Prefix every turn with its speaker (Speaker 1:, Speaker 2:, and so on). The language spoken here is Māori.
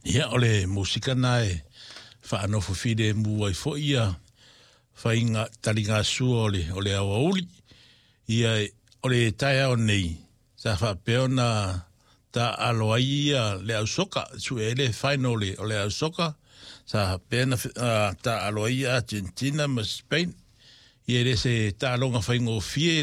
Speaker 1: Ia ole musika nai whaano fufide mu ai fo ia whainga taringa sua ole awa uli. Ia ole taia o nei sa whapeo na ta aloa ia le au soka su ele whainole ole au soka sa pena ta aloa ia Argentina ma Spain. Ia ele se ta alonga whaingo fie